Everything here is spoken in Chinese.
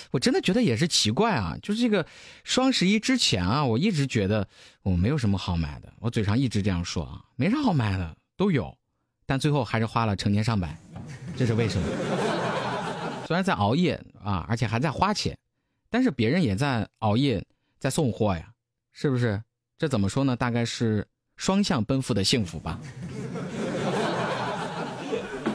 我真的觉得也是奇怪啊，就是这个双11之前啊，我一直觉得我没有什么好买的，我嘴上一直这样说啊，没啥好买的，都有，但最后还是花了成千上百，这是为什么？虽然在熬夜啊，而且还在花钱，但是别人也在熬夜，在送货呀，是不是？这怎么说呢？大概是双向奔赴的幸福吧。